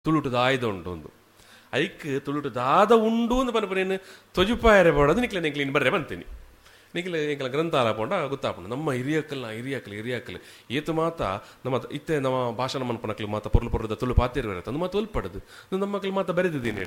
ತುಳುಟು ದಾಯ್ದ ಉಂಡು ಒಂದು ಐಕ್ ತುಳುಟು ದಾದ ಉಂಡು ಅಂತ ಪನ್ಪರೇನು ತೊಜುಪಾಯರೆ ಬೋಡದು ನಿಕ್ಲೆ ನಿಕ್ಲಿನ ಬರ್ರೆ ಬಂತೀನಿ ನಿಕ್ಲೆ ಎಂಕಲ ಗ್ರಂಥಾಲ ಪೋಂಡ ಗೊತ್ತಾಪುಂಡು ನಮ್ಮ ಹಿರಿಯಕ್ಕಲ್ ಏತು ಮಾತ ನಮ್ಮ ಇತ್ತೆ ನಮ್ಮ ಭಾಷಣ ಮನ್ಪನಕ್ಲು ಮಾತ ಪೊರ್ಲು ತುಳು ಪಾತಿರ್ ಬರತ್ತೆ ಅಂದು ಮಾತು ಒಲ್ಪಡದು ನಮ್ಮ ಮಕ್ಳು ಮಾತ ಬರೆದಿದ್ದೀನಿ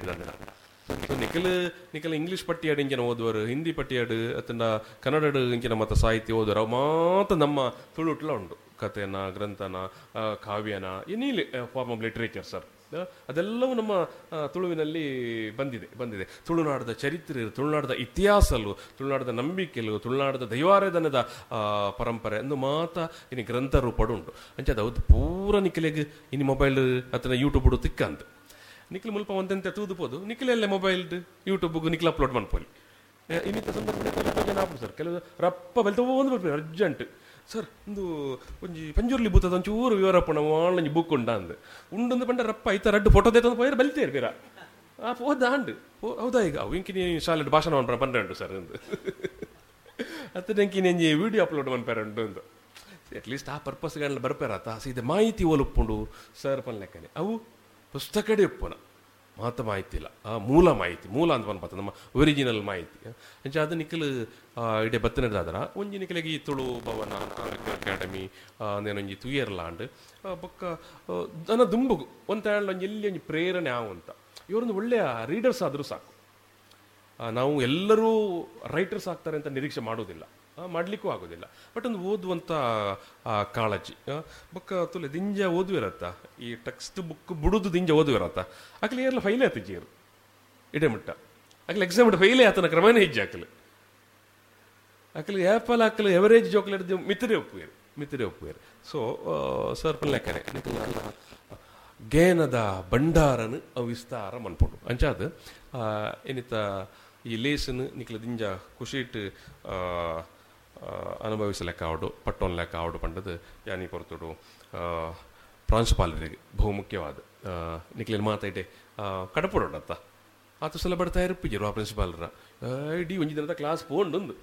ನಿಖಲ್ ಇಂಗ್ಲೀಷ್ ಪಟ್ಟಿಯಾಡು ಇಂಚಿನ ಓದುವರು, ಹಿಂದಿ ಪಟ್ಟಿಯಾಡು ಅತ್ತಂಡ ಕನ್ನಡ ಇಂಚಿನ ಮಾತ ಸಾಹಿತ್ಯ ಓದುವರು ಅವು ಮಾತ ನಮ್ಮ ತುಳುಟ್ಲ ಉಂಡು. ಕಥೆನ, ಗ್ರಂಥನ, ಕಾವ್ಯನ, ಎನೀಲಿ ಫಾರ್ಮ್ ಆಫ್ ಲಿಟ್ರೇಚರ್ ಸರ್, ಅದೆಲ್ಲವೂ ನಮ್ಮ ತುಳುವಿನಲ್ಲಿ ಬಂದಿದೆ. ತುಳುನಾಡದ ಚರಿತ್ರೆ, ತುಳುನಾಡದ ಇತಿಹಾಸಲು, ತುಳುನಾಡದ ನಂಬಿಕೆಲು, ತುಳುನಾಡದ ದೈವಾರಾಧನದ ಪರಂಪರೆ ಅಂದು ಮಾತ ಇನ್ನು ಗ್ರಂಥ ರೂಪಡು ಉಂಟು. ಅಂಚೆ ಅದು ಪೂರ ನಿಖಿಲೆಗೆ ಇನ್ನು ಮೊಬೈಲ್ ಅಥವಾ ಯೂಟ್ಯೂಬ್ ಉಡು ತಿಕ್ಕಂತ ನಿಖಿಲ್ ಮುಲ್ಪ ಒಂದಂತೆ ತೂದುಪೋದು ನಿಖಿಲೆಲ್ಲ ಮೊಬೈಲ್ ಯೂಟ್ಯೂಬ್ಗೆ ನಿಖಿಲ್ ಅಪ್ಲೋಡ್ ಮಾಡ್ಕೊಳ್ಳಿ. ಇನ್ನಿತ ಸಂದರ್ಭ ಜನ ಆಪು ಸರ್ ಕೆಲವು ರಪ್ಪ ಬೆಲ್ತ ಒಂದು ಬರ್ಬೇಕು ಅರ್ಜೆಂಟ್ ಸರ್ ಒಂದು ಒಂಜಿ ಪಂಜೂರ್ಲಿ ಬೂತದ ಒಂಚೂರು ವಿವರಪ್ಪ ನಾವು ಆನ್ಲೈನ್ ಬುಕ್ ಉಂಡೊಂದು ಪಂಡ ರಪ್ಪ ಐತ ರಡ್ಡು ಫೋಟೋ ದೇತ ಪೈರು ಬಲ್ತೇರು ಬೇರ ಹೋದ ಆಂಡು ಹೌದಾ ಈಗ ಇಂಕಿನಿ ಶಾಲೆಡ್ ಭಾಷಣ ಮಾಡ್ಪ ಪಂಡ್ರೆ ಸರ್ ಎಂದು ಅತ್ತ ಇಂಕಿನಿ ವಿಡಿಯೋ ಅಪ್ಲೋಡ್ ಮಾಡ್ಪಾರುಂಟು ಅಂತ ಅಟ್ಲೀಸ್ಟ್ ಆ ಪರ್ಪಸ್ಗಳನ್ನ ಬರ್ಪಾರತ್ತ ಸೀದೆ ಮಾಹಿತಿ ಓಲುಪ್ಪುಂಡು ಸರ್ ಪನ್ಲೆಕ್ಕನೆ ಅವು ಪುಸ್ತಕಡೆ ಒಪ್ಪುನ ಮಾತ ಮಾಹಿತಿ ಇಲ್ಲ, ಮೂಲ ಅಂತ ಬಂದ್ಬತ್ತ ನಮ್ಮ ಒರಿಜಿನಲ್ ಮಾಹಿತಿ ಅಂಚೆ ಅದು ನಿಖಲ್ ಇಡೀ ಬತ್ತನದಾದ್ರ ಒಂಜಿ ನಿಖಲಿಗೆ ಈ ತುಳು ಭವನ ಅಕಾಡೆಮಿ ನೇನೊಂಜಿ ತುಯರ್ಲಾಂಡ್ ಬೊಕ್ಕ ದನ ದುಂಬುಗು ಒಂತ ಒಂಜಿ ಎಲ್ಲಿ ಒಂಜಿ ಪ್ರೇರಣೆ ಆವಂತ ಇವರೊಂದು ಒಳ್ಳೆಯ ರೀಡರ್ಸ್ ಆದರೂ ಸಾಕು. ನಾವು ಎಲ್ಲರೂ ರೈಟರ್ಸ್ ಆಗ್ತಾರೆ ಅಂತ ನಿರೀಕ್ಷೆ ಮಾಡೋದಿಲ್ಲ, ಮಾಡಲಿಕ್ಕೂ ಆಗೋದಿಲ್ಲ. ಬಟ್ ಒಂದು ಓದುವಂಥ ಕಾಳಜಿ ಬೊಕ್ಕ ತುಲೆ ದಿಂಜ ಓದುವಿರತ್ತ ಈ ಟೆಕ್ಸ್ಟ್ ಬುಕ್ ಬಿಡುದು ದಿಂಜ ಓದುವಿರತ್ತ ಅಕ್ಲಿ ಎಲ್ಲ ಫೈಲೇ ಆತಿಜೀರು ಇಡೇ ಮುಟ್ಟ ಅಕ್ಲಿ ಎಕ್ಸಾಮ್ ಫೈಲೇ ಆತನ ಕ್ರಮನೇ ಹೆಜ್ಜೆ ಅಕ್ಲಿ ಆ್ಯಪಲ್ ಹಾಕಲು ಎವರೇಜ್ ಜೋಕ್ಲೆ ಹಿಡಿದು ಮಿತಿರೇ ಒಪ್ಪುವೇರು. ಸೊ ಸರ್ ಪನ್ಲೆಕ್ಕನೆ ಗೇನದ ಭಂಡಾರನು ವಿಸ್ತಾರ ಮನ್ಪುಂಡು ಅಂಚಾದ ಏನಿತ್ತ ಈ ಲೇಸನು ನಿಕ್ಲ ದಿಂಜ ಖುಷಿಟ್ ಅನುಭವಿಸಲೆಕ್ಕ ಆವಡು ಪಟ್ಟೊನ್ ಲೆಕ್ಕ ಆವಡು ಪಂಡದು ಯಾನಿ ಪೊರ್ತುಡು ಪ್ರಾಂಶುಪಾಲರಿಗೆ ಬಹುಮುಖ್ಯವಾದ ನಿಕ್ಲಿನ ಮಾತಾಯಿಟೆ ಕಡಪುಡತ್ತ ಆತ ಸಲ ಬಡ್ತಾ ಇರ್ಪಿಜರು ಆ ಪ್ರಿನ್ಸಿಪಾಲರ ಇಡೀ ಒಂಜಿ ದಿನದ ಕ್ಲಾಸ್ ಪೋಂಡೊಂದು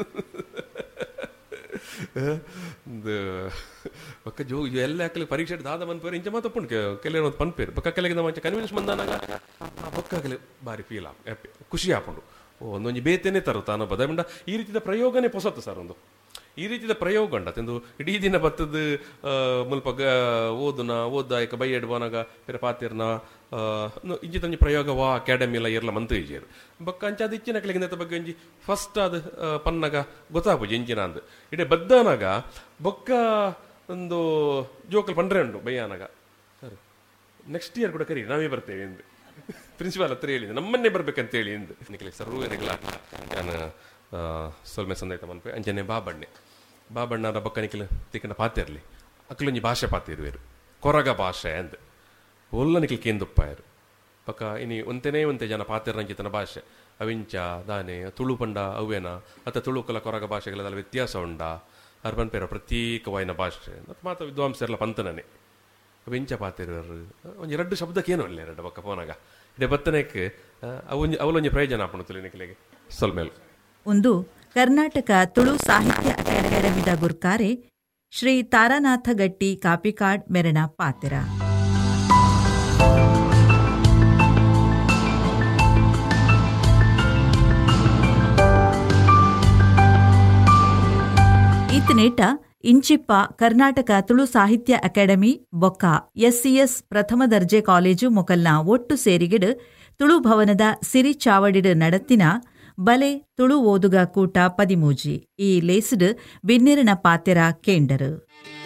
ಬೊಕ್ಕ ಜೋ ಎಲ್ಲ ಹಾಕಲಿ ಪರೀಕ್ಷೆ ದಾದ ಮನ್ಪೇರು ಇಂಚ ಮಾತು ಪುಂಡು ಕೆಲವು ಒಂದು ಪನ್ಪೇರು ಬೊಕ್ಕ ಕೆಲಗೆ ಮಂಚ ಕನ್ವಿನ್ಸ್ ಬಂದಾನಾಗ ಬೊಕ್ಕ ಆಗಲಿ ಭಾರಿ ಫೀಲ್ ಖುಷಿ ಆಪುಂಡು ಒಂದೊಂದು ಬೇತೇನೆ ತರುತ್ತಾ ಅನ್ನೋ ಬದ ಈ ರೀತಿಯ ಪ್ರಯೋಗನೇ ಪೊಸತ್ತು ಸರ್. ಒಂದು ಈ ರೀತಿಯ ಪ್ರಯೋಗ ಉಂಡತ್ತೆಂದು ಇಡೀ ದಿನ ಬತ್ತದ ಮುಲ್ಪ ಓದಾಯಕ ಬೈಯಡ್ ಬೋನಾಗ ಬೇರೆ ಪಾತಿರ್ನ ಇಂಚಿತಂಜಿ ಪ್ರಯೋಗ ವಾ ಅಕಾಡೆಮಿ ಎಲ್ಲ ಇರ್ಲ ಮಂತ್ರ ಈಜೇರು ಬೊಕ್ಕ ಅಂಚ ಅದು ಇಚ್ಚಿನ ಕೆಳಗಿನ ಬಗ್ಗೆ ಒಂಜಿ ಫಸ್ಟ್ ಅದು ಪನ್ನಾಗ ಗೊತ್ತಾಗ್ಬೋದು ಇಂಚಿನ ಅಂದು ಇಡೇ ಬದ್ದಾನಾಗ ಬೊಕ್ಕ ಒಂದು ಜೋಕಲ್ ಪಂಡ್ರೆ ಉಂಡು ಬೈಯಾನಾಗ ಸರ್ ನೆಕ್ಸ್ಟ್ ಇಯರ್ ಕೂಡ ಕರಿ ನಾವೇ ಬರ್ತೇವೆ ಎಂದು ಪ್ರಿನ್ಸಿಪಾಲ್ ಹತ್ರ ಹೇಳಿದೆ ನಮ್ಮನ್ನೇ ಬರ್ಬೇಕಂತ ಹೇಳಿ ಎಂದು ನಿಖಿಲೆ ಸರ್ವೇರೆಗಳ ನಾನು ಸೊಲ್ಮೆ ಸಂದೈತ ಮನ್ಪೆ ಅಂಜನೆ ಬಾಬಣ್ಣರ ಬೊಕ್ಕ ನಿಖಿಲ ತಿಕ್ಕನ ಪಾತಿರ್ಲಿ ಅಕ್ಲೊಂಜಿ ಭಾಷೆ ಪಾತಿರುವೇರು ಕೊರಗ ಭಾಷೆ ಅಂದ್ ಒಲ್ಲ ನಿಖಿಲ್ ಕೇಂದುಪ್ಪಾಯರು ಬೊಕ್ಕ ಇನಿ ಒಂತೆ ಜನ ಪಾತಿರಂಜಿತನ ಭಾಷೆ ಅವಿಂಚ ದಾನೆ ತುಳು ಪಂಡ ಅವೇನ ಅಥವಾ ತುಳುಕಲ ಕೊರಗ ಭಾಷೆಗಳೆಲ್ಲ ವ್ಯತ್ಯಾಸ ಉಂಡ ಅವ್ರು ಪನ್ಪೇರ ಪ್ರತ್ಯೇಕವಾಯಿನ ಭಾಷೆ ಮತ್ತು ಮಾತ ವಿದ್ವಾಂಸರೆಲ್ಲ ಪಂತನೇ ಅವಿಂಚ ಪಾತಿರುವರು ಒಂಜಿ ಎರಡು ಶಬ್ದಕ್ಕೇನು ಅಲ್ಲ ಎರಡು ಬೊಕ್ಕ ಪೋನಾಗ ಇಡೇ ಬತ್ತನಕ್ಕೆ ಅವಲೊಂಜಿ ಪ್ರಯೋಜನ ಆಪುಣುತ್ತಲೆ ನಿಖಿಲೆಗೆ ಸೊಲ್ಮೇಲೆ ಒಂದು ಕರ್ನಾಟಕ ತುಳು ಸಾಹಿತ್ಯ ಅಕಾಡೆಮಿದ ಗುರ್ಕಾರೆ ಶ್ರೀ ತಾರಾನಾಥ ಗಟ್ಟಿ ಕಾಪಿಕಾಡ್ ಮೆರಣ ಪಾತೆರ ಈತನೇಟ ಇಂಚಿಪ್ಪ ಕರ್ನಾಟಕ ತುಳು ಸಾಹಿತ್ಯ ಅಕಾಡೆಮಿ ಬೊಕ್ಕ ಎಸ್ಸಿಎಸ್ ಪ್ರಥಮ ದರ್ಜೆ ಕಾಲೇಜು ಮೊಕಲ್ನ ಒಟ್ಟು ಸೇರಿಗಿಡ್ ತುಳು ಭವನದ ಸಿರಿ ಚಾವಡಿಡ್ ನಡತ್ತಿನ ಬಲೆ ತುಳು ಓದುಗ ಕೂಟ 13 ಈ ಲೇಸಿಡ್ ಬಿನ್ನಿರನ ಪಾತೆರ ಕೇಂಡರು.